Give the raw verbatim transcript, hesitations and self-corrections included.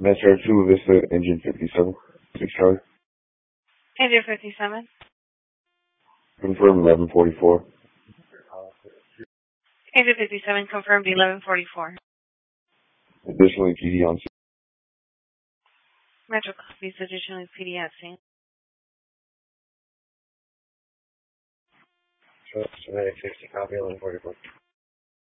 Metro two Vista, engine fifty-seven. six Charlie. Engine fifty-seven. Confirm eleven forty-four. Engine fifty-seven confirmed eleven forty-four. Additionally, P D on scene. Metro copies, additionally P D at scene. Genetic sixty, copy eleven forty-four.